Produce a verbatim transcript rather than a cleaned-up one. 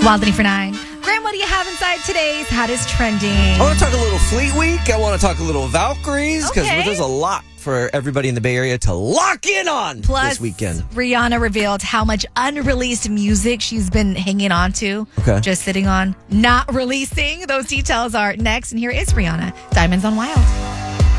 Wildly for nine. Graham, what do you have inside today's Hottest Trending? I want to talk a little Fleet Week. I want to talk a little Valkyries because Okay. there's a lot for everybody in the Bay Area to lock in on Plus, this weekend. Rihanna revealed how much unreleased music she's been hanging on to. Okay. Just sitting on, not releasing. Those details are next. And here is Rihanna. Diamonds on Wild.